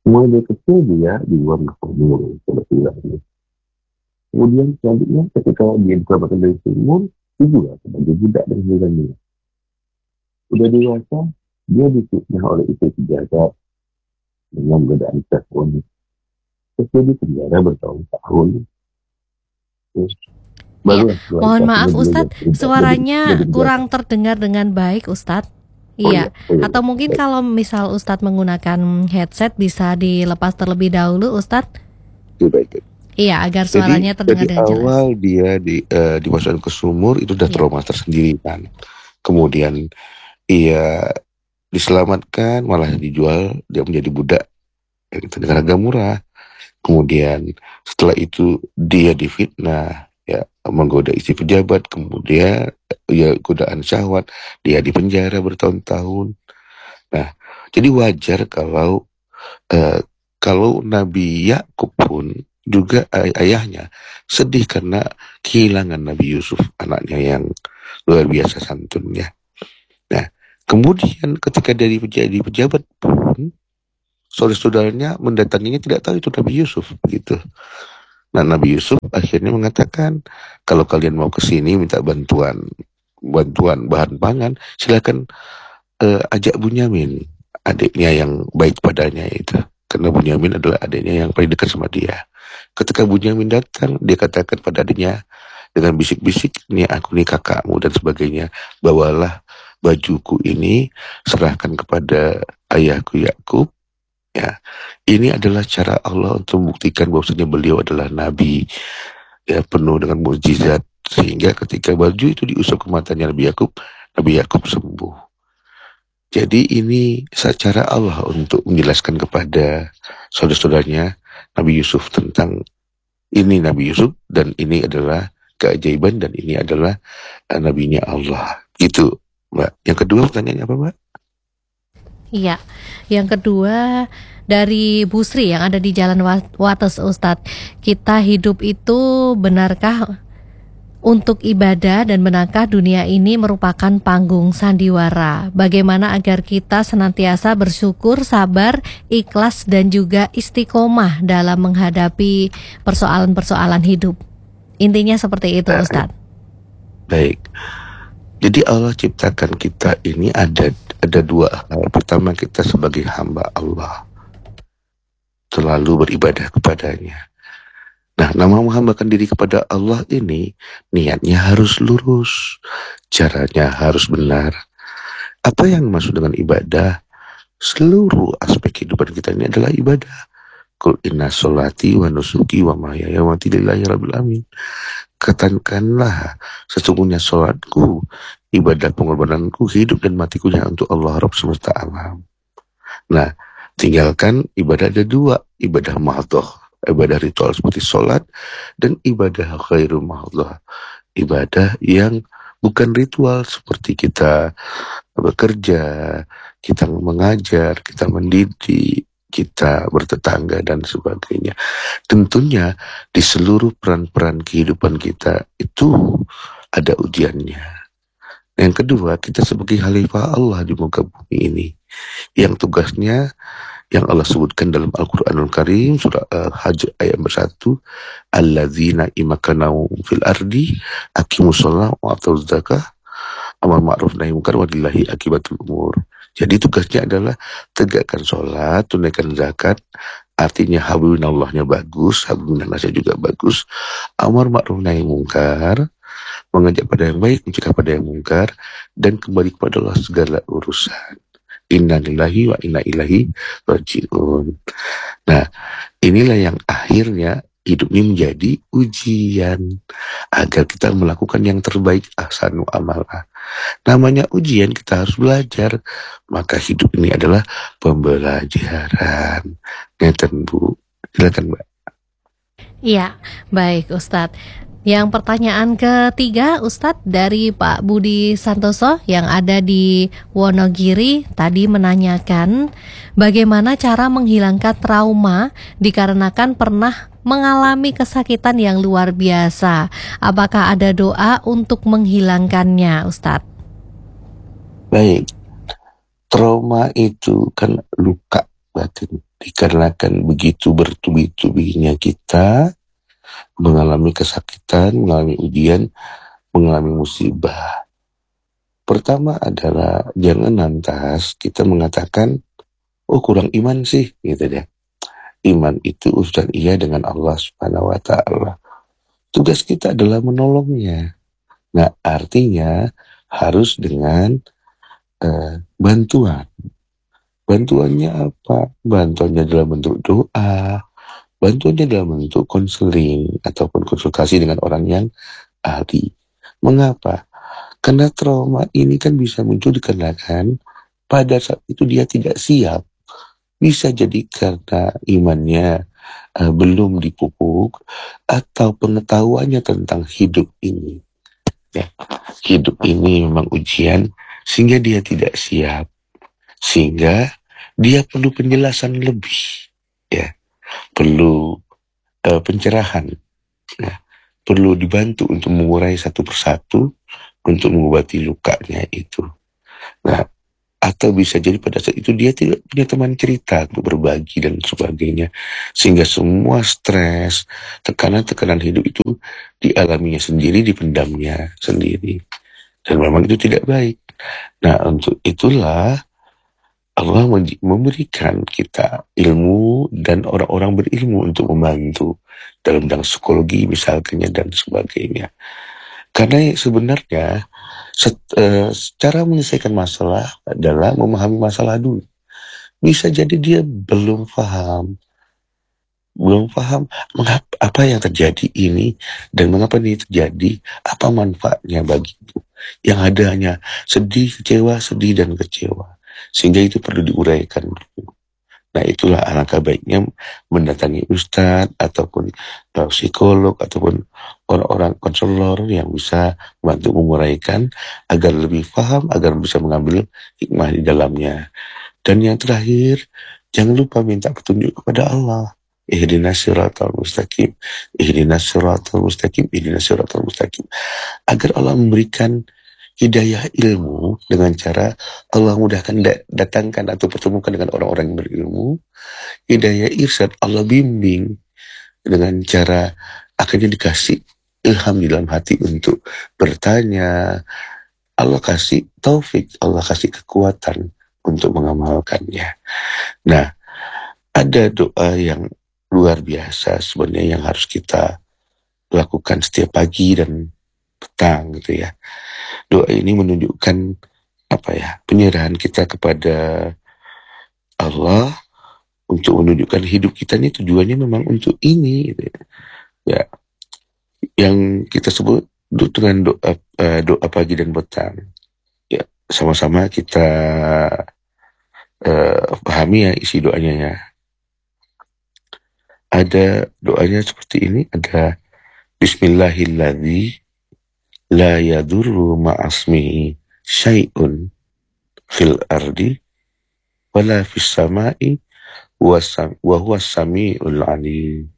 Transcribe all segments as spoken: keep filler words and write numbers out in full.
Mulai dari kecil dia dibuat berumur sebetulnya. Kemudian selanjutnya ketika dia dikeluarkan dari sumur, itu juga sebagai budak dan sebagainya. Udah dewasa, dia difitnah oleh istri pejabat dengan godaan syahwat. Terus dia di penjara bertahun-tahun. Terus Iya, baru setelah itu mohon maaf akhirnya dia Ustadz, berubah jadi jadi suaranya pejabat. kurang terdengar dengan baik Ustadz. Oh iya, Iya, oh iya, atau iya. mungkin Baik. kalau misal Ustadz menggunakan headset bisa dilepas terlebih dahulu Ustadz. Oke, baik, baik. Iya, agar Jadi suaranya terdengar dari dengan jelas. awal dia di eh, dimasukkan ke sumur itu udah Iya, trauma tersendiri kan. Kemudian ia diselamatkan malah dijual dia menjadi budak yang itu dengan harga murah. Kemudian setelah itu dia difitnah, ya menggoda istri pejabat, kemudian ya godaan syahwat, dia dipenjara bertahun-tahun. Nah, jadi wajar kalau eh, kalau Nabi Yakub pun juga ay- ayahnya sedih karena kehilangan Nabi Yusuf, anaknya yang luar biasa santunnya. Nah, kemudian ketika dia jadi pejabat pun saudara-saudaranya mendatanginya tidak tahu itu Nabi Yusuf gitu. Nah, Nabi Yusuf akhirnya mengatakan, kalau kalian mau ke sini minta bantuan bantuan bahan pangan, silakan eh, ajak Bunyamin, adiknya yang baik padanya itu. Karena Bunyamin adalah adiknya yang paling dekat sama dia. Ketika Bunyamin datang, dia katakan pada adiknya dengan bisik-bisik, ini aku nih kakakmu dan sebagainya. Bawalah bajuku ini, serahkan kepada ayahku Yakub. Ya, ini adalah cara Allah untuk membuktikan bahwasanya beliau adalah nabi, ya penuh dengan mukjizat, sehingga ketika baju itu diusap ke matanya Nabi Yakub, Nabi Yakub sembuh. Jadi ini secara Allah untuk menjelaskan kepada saudara-saudaranya Nabi Yusuf tentang ini Nabi Yusuf dan ini adalah keajaiban dan ini adalah uh, nabinya Allah. Gitu, Mbak. Yang kedua pertanyaannya apa, Mbak? iya. Yang kedua dari Bu Sri yang ada di Jalan Wa- Wates Ustadz. Kita hidup itu benarkah untuk ibadah dan benarkah dunia ini merupakan panggung sandiwara? Bagaimana agar kita senantiasa bersyukur, sabar, ikhlas dan juga istiqomah dalam menghadapi persoalan-persoalan hidup? Intinya seperti itu Baik. Ustadz. Baik. Jadi Allah ciptakan kita ini ada ada dua hal. Pertama, kita sebagai hamba Allah selalu beribadah kepadanya. Nah, nama menghambakan diri kepada Allah ini niatnya harus lurus, caranya harus benar. Apa yang maksud dengan ibadah? Seluruh aspek kehidupan kita ini adalah ibadah. Qul inna sholati wa nusuki wa mahyaya wa mamati lillahi rabbil alamin. Katakanlah, sesungguhnya sholatku, ibadah pengorbananku, hidup dan matiku hanya untuk Allah Rabb semesta alam. Nah, tinggalkan ibadah ada dua, ibadah mahdhah, ibadah ritual seperti sholat, dan ibadah ghairu mahdhah, ibadah yang bukan ritual seperti kita bekerja, kita mengajar, kita mendidik, kita bertetangga dan sebagainya. Tentunya di seluruh peran-peran kehidupan kita itu ada ujiannya. Yang kedua, kita sebagai khalifah Allah di muka bumi ini, yang tugasnya yang Allah sebutkan dalam Al-Quranul Karim surah uh, Hajj ayat bersatu, alladzina imakanau fil ardi aqimus shalah wa atuz zakah amar ma'ruf nahi munkar walillahi akibatul umur. Jadi tugasnya adalah tegakkan sholat, tunaikan zakat, artinya hablunallahnya bagus, hablunannasnya juga bagus, amar ma'ruf nahi munkar, mengajak pada yang baik, mencegah pada yang mungkar, dan kembali kepada Allah segala urusan. Inna lillahi wa inna ilaihi raji'un. Nah, inilah yang akhirnya hidup ini menjadi ujian agar kita melakukan yang terbaik, ahsanu amalah. Namanya ujian, kita harus belajar. Maka hidup ini adalah pembelajaran. Ngeten, Bu. Silakan, Mbak. Iya, baik Ustadz. Yang pertanyaan ketiga Ustadz dari Pak Budi Santoso yang ada di Wonogiri tadi menanyakan bagaimana cara menghilangkan trauma dikarenakan pernah mengalami kesakitan yang luar biasa. Apakah ada doa untuk menghilangkannya Ustadz? Baik. Trauma itu kan luka batin. dikarenakan begitu bertubi-tubinya kita mengalami kesakitan, mengalami ujian, mengalami musibah. Pertama adalah jangan lantas kita mengatakan, oh kurang iman sih, gitu deh. Iman itu urusan ia dengan Allah Subhanahu wa Ta'ala. Tugas kita adalah menolongnya. Nah, artinya harus dengan uh, bantuan. Bantuannya apa? Bantuannya dalam bentuk doa, bantuannya dalam bentuk konseling ataupun konsultasi dengan orang yang ahli. Mengapa? Karena trauma ini kan bisa muncul dikarenakan pada saat itu dia tidak siap. Bisa jadi karena imannya uh, belum dipupuk atau pengetahuannya tentang hidup ini. Ya, hidup ini memang ujian sehingga dia tidak siap. Sehingga dia perlu penjelasan lebih. Ya, perlu uh, pencerahan. Ya, perlu dibantu untuk mengurai satu persatu untuk mengobati lukanya itu. Nah, atau bisa jadi pada saat itu dia tidak punya teman cerita untuk berbagi dan sebagainya, sehingga semua stres, tekanan-tekanan hidup itu dialaminya sendiri, dipendamnya sendiri, dan memang itu tidak baik. Nah, untuk itulah Allah memberikan kita ilmu dan orang-orang berilmu untuk membantu dalam bidang psikologi misalnya dan sebagainya. Karena sebenarnya set, uh, cara menyelesaikan masalah adalah memahami masalah dulu. Bisa jadi dia belum paham, belum paham mengapa apa yang terjadi ini dan mengapa ini terjadi, apa manfaatnya bagiku. Yang ada hanya sedih, kecewa, sedih dan kecewa. Sehingga itu perlu diuraikan dulu. Nah, itulah alangkah baiknya mendatangi ustadz ataupun uh, psikolog ataupun orang-orang konselor yang bisa membantu menguraikan agar lebih paham, agar bisa mengambil hikmah di dalamnya. Dan yang terakhir, jangan lupa minta petunjuk kepada Allah. Ihdinas siratal mustaqim, ihdinas siratal mustaqim, ihdinas siratal mustaqim. Agar Allah memberikan hidayah ilmu dengan cara Allah mudahkan datangkan atau pertemukan dengan orang-orang yang berilmu. Hidayah irsyad Allah bimbing dengan cara akhirnya dikasih ilham di dalam hati untuk bertanya. Allah kasih taufik, Allah kasih kekuatan untuk mengamalkannya. Nah, ada doa yang luar biasa sebenarnya yang harus kita lakukan setiap pagi dan petang gitu ya. Doa ini menunjukkan apa ya, penyerahan kita kepada Allah untuk menunjukkan hidup kita ini tujuannya memang untuk ini gitu ya. Ya, yang kita sebut dengan doa uh, doa pagi dan petang. Ya, sama-sama kita uh, pahami ya isi doanya ya. Ada doanya seperti ini, ada Bismillahilladzi la yadurru ma'asmihi syai'un fil ardi wala fis sama'i wa huwa sami'ul alim.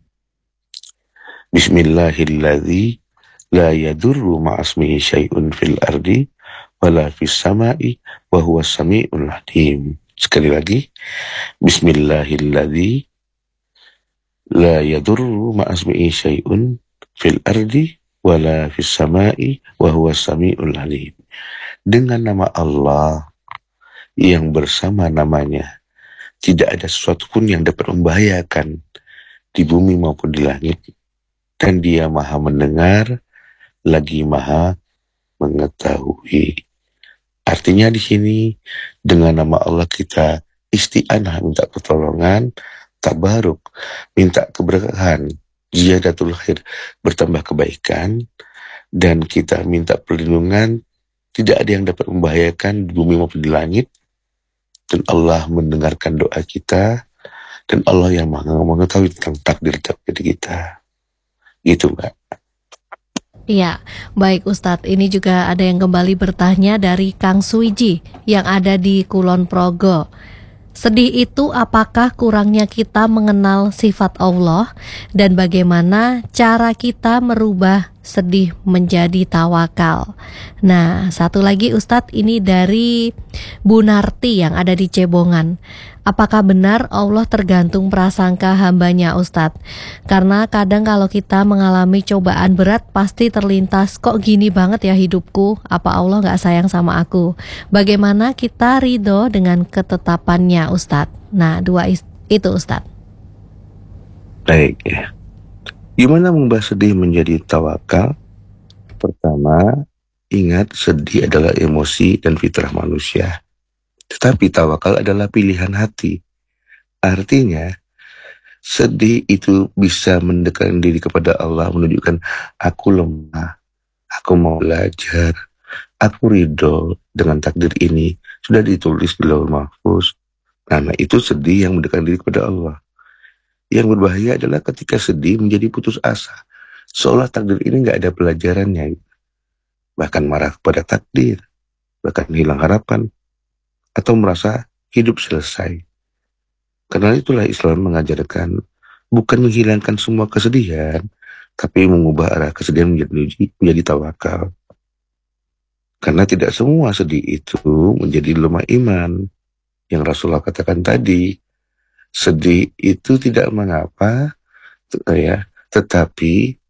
Bismillahilladzi la yadurru ma'asmihi syai'un fil ardi wala fis sama'i wa huwa sami'ul alim. Sekali lagi, Bismillahilladzi la yadurru ma'asmihi syai'un fil ardi wala fis sama'i wa huwa sami'ul alim. Dengan nama Allah yang bersama namanya tidak ada sesuatu pun yang dapat membahayakan di bumi maupun di langit, dan Dia Maha mendengar lagi Maha mengetahui. Artinya di sini dengan nama Allah kita isti'anah, minta pertolongan, tabaruk, minta keberkahan, ziyadatul khair, bertambah kebaikan, dan kita minta perlindungan, tidak ada yang dapat membahayakan di bumi maupun di langit, dan Allah mendengarkan doa kita, dan Allah yang Maha mengetahui tentang takdir-takdir kita. Gitu, Mbak. Iya, baik Ustadz. Ini juga ada yang kembali bertanya dari Kang Suiji yang ada di Kulon Progo. Sedih itu apakah kurangnya kita mengenal sifat Allah, dan bagaimana cara kita merubah sedih menjadi tawakal? Nah, satu lagi Ustadz, ini dari Bu Narti yang ada di Cebongan. Apakah benar Allah tergantung prasangka hambanya, Ustadz? Karena kadang kalau kita mengalami cobaan berat pasti terlintas, kok gini banget ya hidupku? Apa Allah nggak sayang sama aku? Bagaimana kita ridho dengan ketetapannya, Ustadz? Nah, dua is- itu, Ustadz. Baik ya. Gimana mengubah sedih menjadi tawakal? Pertama, ingat sedih adalah emosi dan fitrah manusia. Tetapi tawakal adalah pilihan hati. Artinya, sedih itu bisa mendekatkan diri kepada Allah, menunjukkan aku lemah, aku mau belajar, aku ridho dengan takdir ini, sudah ditulis di Lauhul Mahfuz. Nah, itu sedih yang mendekatkan diri kepada Allah. Yang berbahaya adalah ketika sedih menjadi putus asa, seolah takdir ini nggak ada pelajarannya, bahkan marah kepada takdir, bahkan hilang harapan, atau merasa hidup selesai. Karena itulah Islam mengajarkan bukan menghilangkan semua kesedihan, tapi mengubah arah kesedihan menjadi, menjadi tawakal. Karena tidak semua sedih itu menjadi lemah iman. Yang Rasulullah katakan tadi, sedih itu tidak mengapa, ya, tetapi